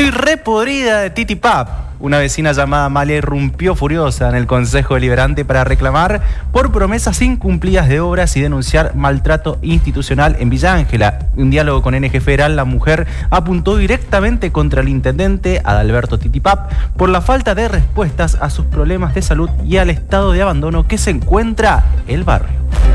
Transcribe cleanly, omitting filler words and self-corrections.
Estoy re podrida de Titi Pap. Una vecina llamada Amalia irrumpió furiosa en el Consejo Deliberante para reclamar por promesas incumplidas de obras y denunciar maltrato institucional en Villa Ángela. En un diálogo con NG Federal, la mujer apuntó directamente contra el intendente Adalberto Titi Pap por la falta de respuestas a sus problemas de salud y al estado de abandono que se encuentra el barrio.